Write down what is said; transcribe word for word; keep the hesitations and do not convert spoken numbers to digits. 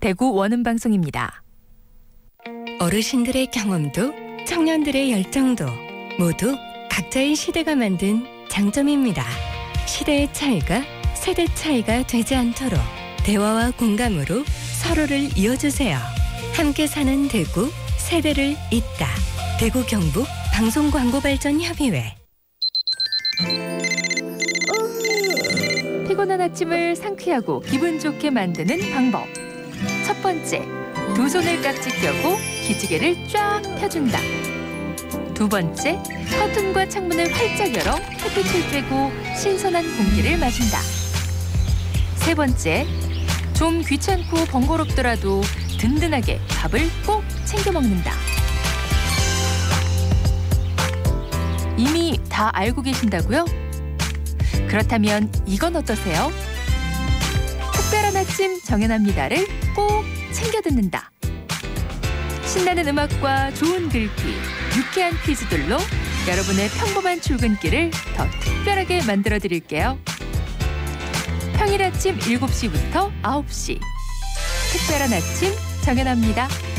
대구 원음방송입니다. 어르신들의 경험도 청년들의 열정도 모두 각자의 시대가 만든 장점입니다. 시대의 차이가 세대 차이가 되지 않도록 대화와 공감으로 서로를 이어주세요. 함께 사는 대구, 세대를 잇다. 대구 경북 방송광고발전협의회. 피곤한 아침을 상쾌하고 기분 좋게 만드는 방법. 첫 번째, 두 손을 깍지 껴고 기지개를 쫙 펴준다. 두 번째, 커튼과 창문을 활짝 열어 햇빛을 쬐고 신선한 공기를 마신다. 세 번째, 좀 귀찮고 번거롭더라도 든든하게 밥을 꼭 챙겨 먹는다. 이미 다 알고 계신다고요? 그렇다면 이건 어떠세요? 특별한 아침 정연합니다를 꼭 챙겨 듣는다. 신나는 음악과 좋은 글귀, 유쾌한 퀴즈들로 여러분의 평범한 출근길을 더 특별하게 만들어 드릴게요. 평일 아침 일곱 시부터 아홉 시 특별한 아침 정연합니다.